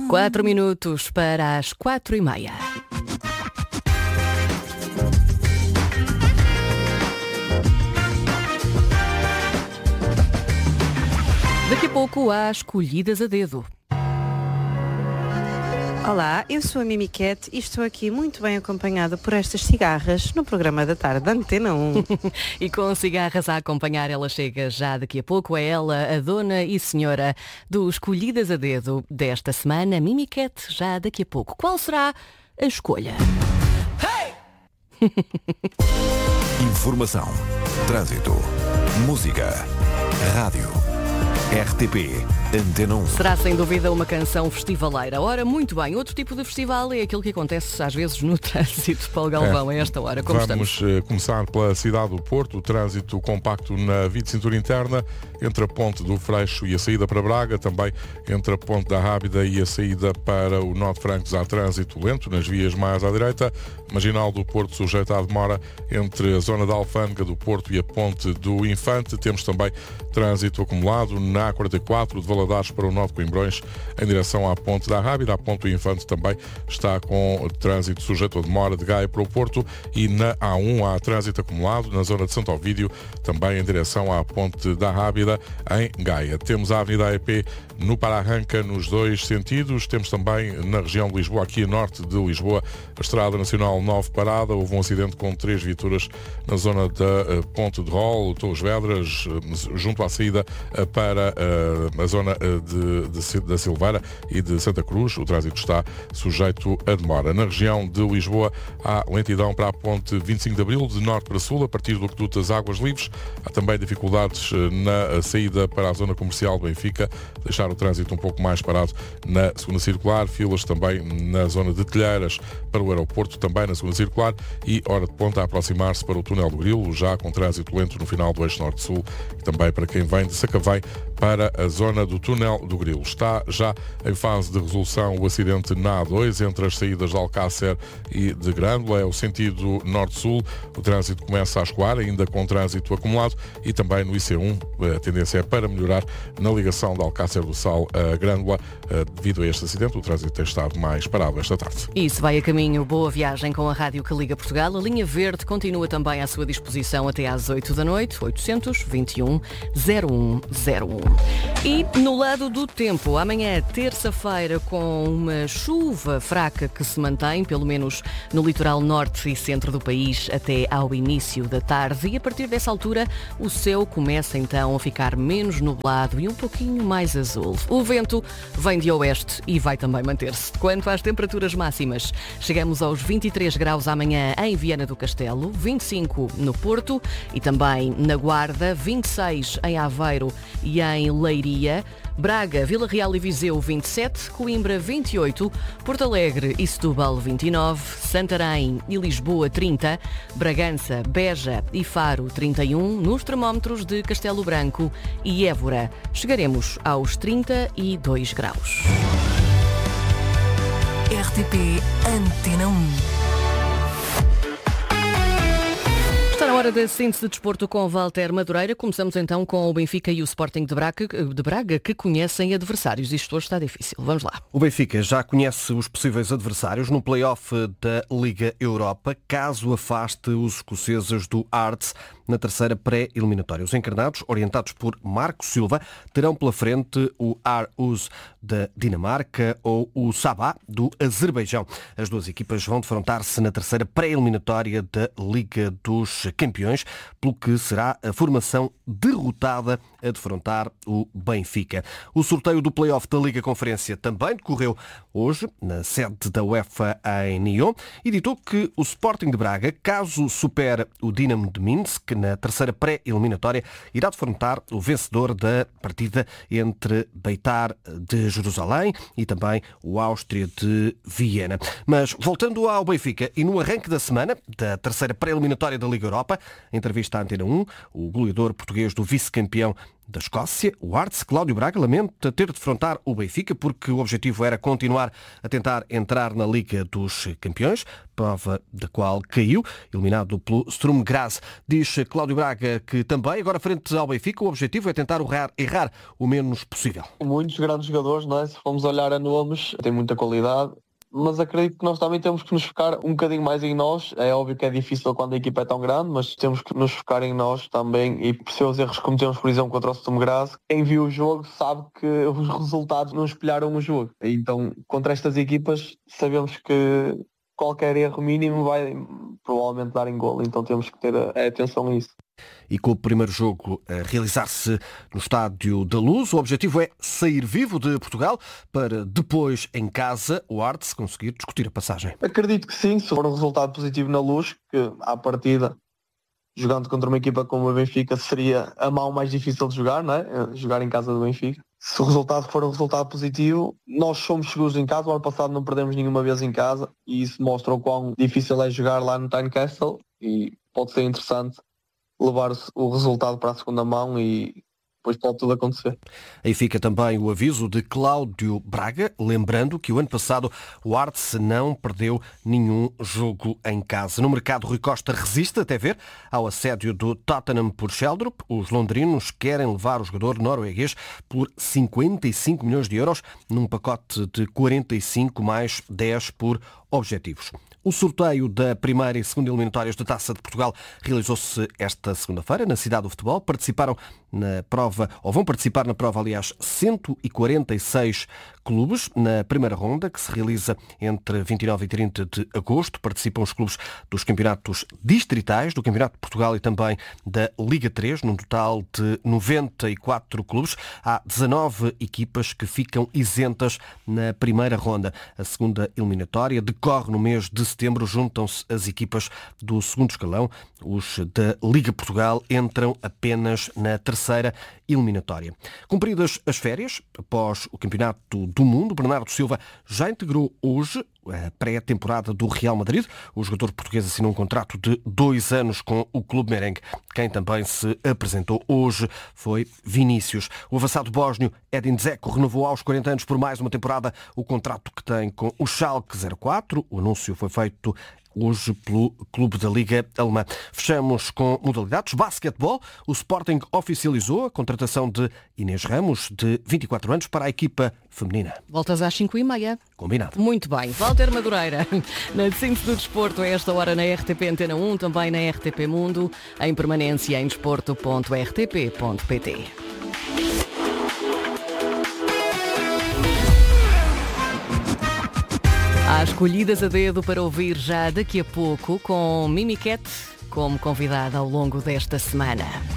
4 minutos para as 4:30. Daqui a pouco há escolhidas a dedo. Olá, eu sou a Mimiquete e estou aqui muito bem acompanhada por estas cigarras no programa da tarde da Antena 1. E com cigarras a acompanhar, ela chega já daqui a pouco. É ela, a dona e senhora do Escolhidas a Dedo desta semana. Mimiquete, já daqui a pouco. Qual será a escolha? Hey! Informação, trânsito, música, rádio. RTP Antena 1. Será sem dúvida uma canção festivaleira. Ora, muito bem, outro tipo de festival é aquilo que acontece às vezes no trânsito. Paulo Galvão, a esta hora, como Vamos começar pela cidade do Porto. O trânsito compacto na via de cintura interna, entre a ponte do Freixo e a saída para Braga, também entre a ponte da Rábida e a saída para o Nó de Francos. Há trânsito lento nas vias mais à direita. Marginal do Porto sujeita à demora entre a zona da Alfândega do Porto e a ponte do Infante. Temos também trânsito acumulado na A44 de Valadares para o Nó de Coimbrões em direção à ponte da Rábida. A ponte do Infante também está com trânsito sujeito à demora de Gaia para o Porto, e na A1 há trânsito acumulado na zona de Santo Ovídio, também em direção à ponte da Rábida em Gaia. Temos a Avenida AEP no Para-Arranca nos dois sentidos. Temos também na região de Lisboa, aqui a norte de Lisboa, a Estrada Nacional 9 parada. Houve um acidente com 3 viaturas na zona da Ponte de Rol, Torres Vedras, junto à saída para a zona da Silveira e de Santa Cruz. O trânsito está sujeito a demora. Na região de Lisboa há lentidão para a ponte 25 de Abril, de norte para sul, a partir do reduto das Águas Livres. Há também dificuldades na saída para a zona comercial do Benfica, deixar o trânsito um pouco mais parado na segunda circular. Filas também na zona de Telheiras para o aeroporto, também na segunda circular, e hora de ponta a aproximar-se para o túnel do Grilo, já com trânsito lento no final do eixo norte-sul, e também para quem vem de Sacavém para a zona do túnel do Grilo. Está já em fase de resolução o acidente na A2 entre as saídas de Alcácer e de Grândola, é o sentido norte-sul. O trânsito começa a escoar, ainda com trânsito acumulado, e também no IC1 a tendência é para melhorar na ligação de Alcácer do Sal a Grândola. Devido a este acidente, o trânsito tem estado mais parado esta tarde. Isso, vai a caminho. Boa viagem com a Rádio que Liga Portugal. A linha verde continua também à sua disposição até às 8 da noite, 821 0101. E no lado do tempo, amanhã, terça-feira, com uma chuva fraca que se mantém, pelo menos no litoral norte e centro do país, até ao início da tarde. E a partir dessa altura, o céu começa então a ficar menos nublado e um pouquinho mais azul. O vento vem de oeste e vai também manter-se. Quanto às temperaturas máximas, chegamos aos 23 graus amanhã em Viana do Castelo, 25 no Porto e também na Guarda, 26 em Aveiro e em Leiria, Braga, Vila Real e Viseu 27, Coimbra 28, Porto Alegre e Setúbal 29, Santarém e Lisboa 30, Bragança, Beja e Faro 31, nos termómetros de Castelo Branco e Évora chegaremos aos 32 graus. RTP Antena 1. Está na hora da síntese de desporto com Walter Madureira. Começamos então com o Benfica e o Sporting de Braga, que conhecem adversários. Isto hoje está difícil. Vamos lá. O Benfica já conhece os possíveis adversários no play-off da Liga Europa, caso afaste os escoceses do Hearts na terceira pré-eliminatória. Os encarnados, orientados por Marco Silva, terão pela frente o Aarhus da Dinamarca ou o Sabah do Azerbaijão. As duas equipas vão defrontar-se na terceira pré-eliminatória da Liga dos Campeões, pelo que será a formação derrotada a defrontar o Benfica. O sorteio do play-off da Liga Conferência também decorreu hoje na sede da UEFA em Nyon e ditou que o Sporting de Braga, caso supere o Dinamo de Minsk na terceira pré-eliminatória, irá defrontar o vencedor da partida entre Beitar de Jerusalém e também o Áustria de Viena. Mas voltando ao Benfica, e no arranque da semana da terceira pré-eliminatória da Liga Europa, em entrevista à Antena 1, o goleador português do vice-campeão da Escócia, o Hearts. Cláudio Braga lamenta ter de defrontar o Benfica porque o objetivo era continuar a tentar entrar na Liga dos Campeões, prova da qual caiu, eliminado pelo Sturm Graz. Diz Cláudio Braga que também, agora frente ao Benfica, o objetivo é tentar errar o menos possível. Muitos grandes jogadores, não é? Se formos olhar a nomes, tem muita qualidade. Mas acredito que nós também temos que nos focar um bocadinho mais em nós. É óbvio que é difícil quando a equipa é tão grande, mas temos que nos focar em nós também e perceber os erros que cometemos, por exemplo, contra o Sturm Graz. Quem viu o jogo sabe que os resultados não espelharam o jogo. Então, contra estas equipas, sabemos que qualquer erro mínimo vai provavelmente dar em golo. Então temos que ter atenção a isso. E com o primeiro jogo a realizar-se no Estádio da Luz, o objetivo é sair vivo de Portugal para depois, em casa, o Hearts conseguir discutir a passagem. Acredito que sim, se for um resultado positivo na Luz, que à partida, jogando contra uma equipa como a Benfica, seria a mão mais difícil de jogar, não é? Jogar em casa do Benfica. Se o resultado for um resultado positivo, nós somos seguros em casa. O ano passado não perdemos nenhuma vez em casa e isso mostra o quão difícil é jogar lá no Tynecastle e pode ser interessante levar o resultado para a segunda mão e depois pode tudo acontecer. Aí fica também o aviso de Cláudio Braga, lembrando que o ano passado o Hearts não perdeu nenhum jogo em casa. No mercado, Rui Costa resiste até ver ao assédio do Tottenham por Sheldrup. Os londrinos querem levar o jogador norueguês por 55 milhões de euros num pacote de 45 mais 10 por objetivos. O sorteio da primeira e segunda eliminatórias da Taça de Portugal realizou-se esta segunda-feira na Cidade do Futebol. Participaram na prova, ou vão participar na prova, aliás, 146 clubes. Na primeira ronda, que se realiza entre 29 e 30 de agosto, participam os clubes dos campeonatos distritais, do Campeonato de Portugal e também da Liga 3, num total de 94 clubes. Há 19 equipas que ficam isentas na primeira ronda. A segunda eliminatória decorre no mês de setembro. Juntam-se as equipas do segundo escalão. Os da Liga Portugal entram apenas na terceira eliminatória. Cumpridas as férias, após o Campeonato do Mundo, Bernardo Silva já integrou hoje a pré-temporada do Real Madrid. O jogador português assinou um contrato de 2 anos com o Clube Merengue. Quem também se apresentou hoje foi Vinícius. O avançado bósnio Edin Dzeko renovou aos 40 anos por mais uma temporada o contrato que tem com o Schalke 04. O anúncio foi feito hoje pelo Clube da Liga Alemã. Fechamos com modalidades. Basquetebol. O Sporting oficializou a contratação de Inês Ramos, de 24 anos, para a equipa feminina. Voltas às 5h30. Combinado. Muito bem. Walter Madureira, na síntese do desporto, a esta hora na RTP Antena 1, também na RTP Mundo, em permanência em desporto.rtp.pt. Há escolhidas a dedo para ouvir já daqui a pouco, com Mimi Cat como convidada ao longo desta semana.